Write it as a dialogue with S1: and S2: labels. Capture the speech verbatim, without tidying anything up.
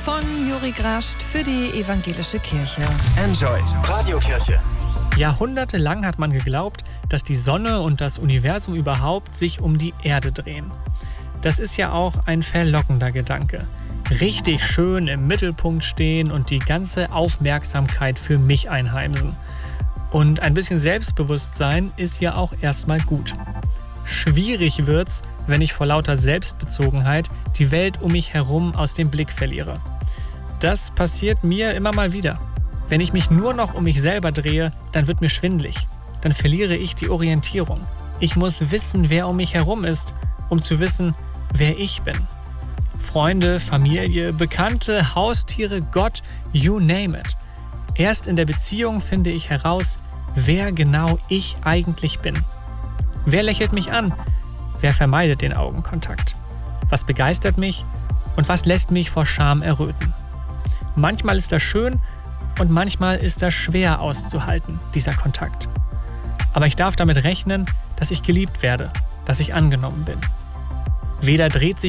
S1: von Juri Grascht für die Evangelische Kirche.
S2: Enjoy Radiokirche.
S3: Jahrhundertelang hat man geglaubt, dass die Sonne und das Universum überhaupt sich um die Erde drehen. Das ist ja auch ein verlockender Gedanke. Richtig schön im Mittelpunkt stehen und die ganze Aufmerksamkeit für mich einheimsen. Und ein bisschen Selbstbewusstsein ist ja auch erstmal gut. Schwierig wird's, wenn ich vor lauter Selbstbezogenheit die Welt um mich herum aus dem Blick verliere. Das passiert mir immer mal wieder. Wenn ich mich nur noch um mich selber drehe, dann wird mir schwindelig. Dann verliere ich die Orientierung. Ich muss wissen, wer um mich herum ist, um zu wissen, wer ich bin. Freunde, Familie, Bekannte, Haustiere, Gott, you name it. Erst in der Beziehung finde ich heraus, wer genau ich eigentlich bin. Wer lächelt mich an? Wer vermeidet den Augenkontakt? Was begeistert mich und was lässt mich vor Scham erröten? Manchmal ist das schön und manchmal ist das schwer auszuhalten, dieser Kontakt. Aber ich darf damit rechnen, dass ich geliebt werde, dass ich angenommen bin. Weder dreht sich